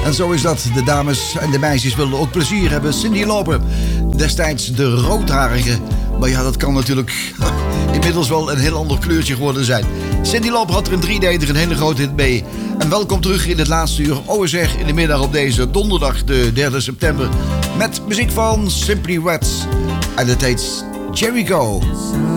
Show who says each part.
Speaker 1: En zo is dat. De dames en de meisjes willen ook plezier hebben. Cyndi Lauper, destijds de roodharige. Maar ja, dat kan natuurlijk inmiddels wel een heel ander kleurtje geworden zijn. Cyndi Lauper had er een 3-deler, een hele grote hit mee. En welkom terug in het laatste uur OSR in de middag op deze donderdag, de 3 september. Met muziek van Simply Red. En het heet Jericho.